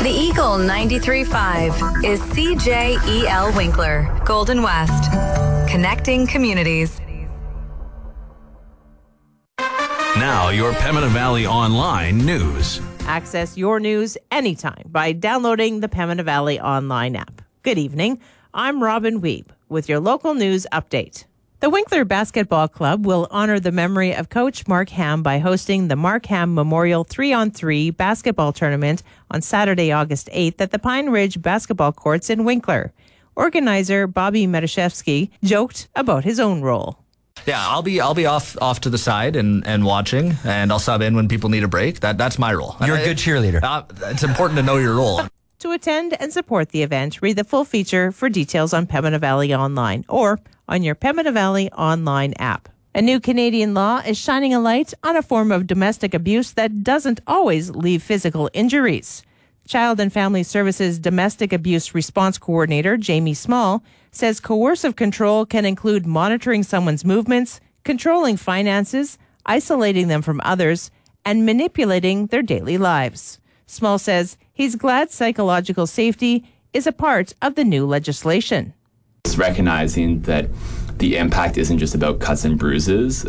The Eagle 93.5 is CJEL Winkler, Golden West, connecting communities. Now, your Pembina Valley Online news. Access your news anytime by downloading the Pembina Valley Online app. Good evening. I'm Robin Weeb with your local news update. The Winkler Basketball Club will honor the memory of Coach Mark Ham by hosting the Mark Ham Memorial 3-on-3 basketball tournament on Saturday, August 8th at the Pine Ridge Basketball Courts in Winkler. Organizer Bobby Medashevsky joked about his own role. Yeah, I'll be off to the side and watching, and I'll sub in when people need a break. That's my role. You're a good cheerleader. It's important to know your role. To attend and support the event, read the full feature for details on Pembina Valley Online or on your Pembina Valley Online app. A new Canadian law is shining a light on a form of domestic abuse that doesn't always leave physical injuries. Child and Family Services Domestic Abuse Response Coordinator Jamie Small says coercive control can include monitoring someone's movements, controlling finances, isolating them from others, and manipulating their daily lives. Small says he's glad psychological safety is a part of the new legislation. It's recognizing that the impact isn't just about cuts and bruises,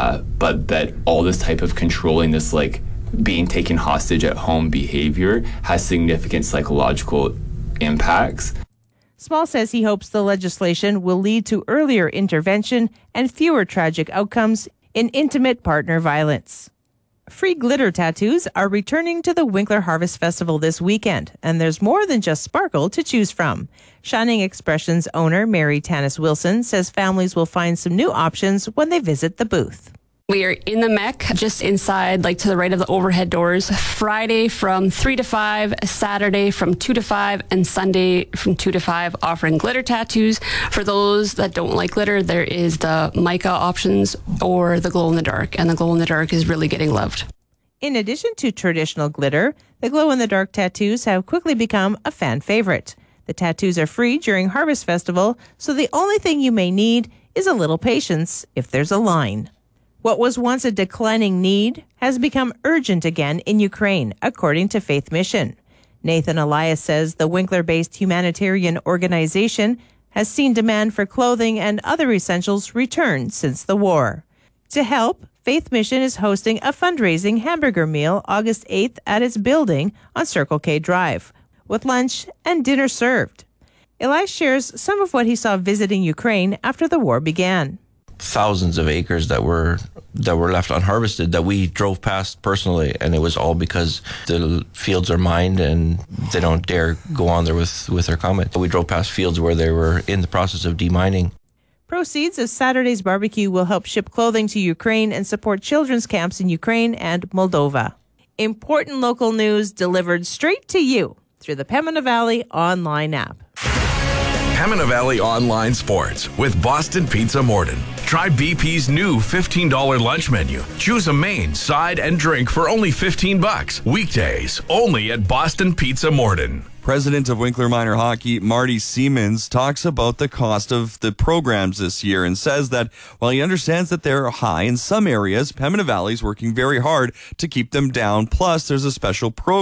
but that all this type of controlling, this like being taken hostage at home behavior has significant psychological impacts. Small says he hopes the legislation will lead to earlier intervention and fewer tragic outcomes in intimate partner violence. Free glitter tattoos are returning to the Winkler Harvest Festival this weekend, and there's more than just sparkle to choose from. Shining Expressions owner Mary Tanis Wilson says families will find some new options when they visit the booth. We are in the Mech, just inside, like to the right of the overhead doors, Friday from 3 to 5, Saturday from 2 to 5, and Sunday from 2 to 5, offering glitter tattoos. For those that don't like glitter, there is the mica options or the glow-in-the-dark, and the glow-in-the-dark is really getting loved. In addition to traditional glitter, the glow-in-the-dark tattoos have quickly become a fan favorite. The tattoos are free during Harvest Festival, so the only thing you may need is a little patience if there's a line. What was once a declining need has become urgent again in Ukraine, according to Faith Mission. Nathan Elias says the Winkler-based humanitarian organization has seen demand for clothing and other essentials return since the war. To help, Faith Mission is hosting a fundraising hamburger meal August 8th at its building on Circle K Drive, with lunch and dinner served. Elias shares some of what he saw visiting Ukraine after the war began. Thousands of acres that were left unharvested that we drove past personally, and it was all because the fields are mined and they don't dare go on there with their comment. We drove past fields where they were in the process of demining. Proceeds of Saturday's barbecue will help ship clothing to Ukraine and support children's camps in Ukraine and Moldova. Important local news delivered straight to you through the Pembina Valley Online app. Pembina Valley Online Sports with Boston Pizza Morden. Try BP's new $15 lunch menu. Choose a main, side, and drink for only $15. Weekdays, only at Boston Pizza Morden. President of Winkler Minor Hockey, Marty Siemens, talks about the cost of the programs this year and says that while he understands that they're high in some areas, Pembina Valley is working very hard to keep them down. Plus, there's a special program